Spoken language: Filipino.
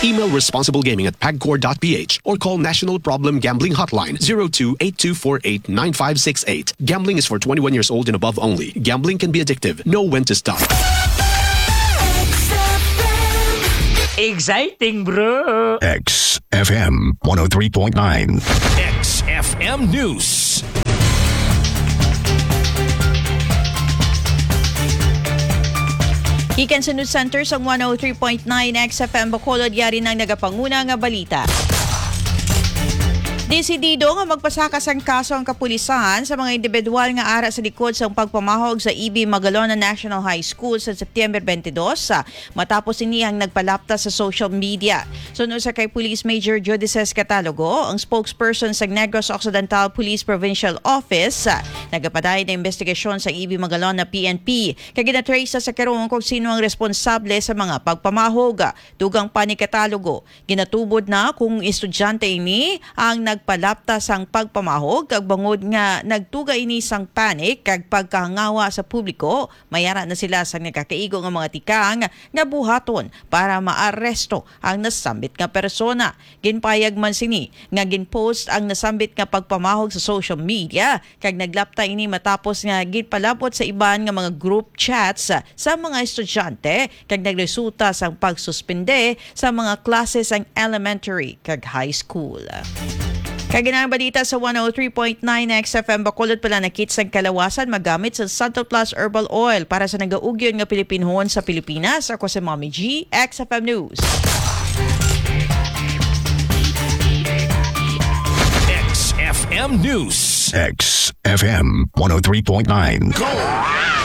Email responsiblegaming@pagcor.ph or call National Problem Gambling Hotline 02-8248-9568. Gambling is for 21 years old and above only. Gambling can be addictive. Know when to stop. Exciting, bro! XFM 103.9. XFM News. Ikan sa News Center sa 103.9 XFM Bacolod, yari ng nagapanguna nga balita. Desidido nga magpasakas ang kaso ang kapulisan sa mga individual nga ara sa likod sa pagpamahog sa EB Magalona National High School sa September 22 matapos inihang nagpalapta sa social media. Sunod sa kay Police Major Judices Catalogo, ang spokesperson sa Negros Occidental Police Provincial Office, nagapaday na investigasyon sa EB Magalona PNP. Kaya ginatrace sa karong kung sino ang responsable sa mga pagpamahog. Dugang pa ni Catalogo, ginatubod na kung estudyante ini ang nagpalapta sang pagpamahog kag bangod nga nagtuga ini sang panic kag pagkahangawa sa publiko, mayara na sila sa nakakaigo nga mga tikang nga buhaton para maaresto ang nasambit nga persona. Ginpayag man sini nga ginpost ang nasambit nga pagpamahog sa social media kag naglapta ini matapos nga ginpalabot sa iban nga mga group chats sa mga estudyante kag nagresulta sang pagsuspende sa mga klases ang elementary kag high school. Kaginang balita sa 103.9 XFM Bacolod pala nakits ang kalawasan magamit sa Santo Plus Herbal Oil para sa nagaugyon nga Pilipinhon sa Pilipinas. Ako si Mommy G, XFM News. XFM News. XFM 103.9.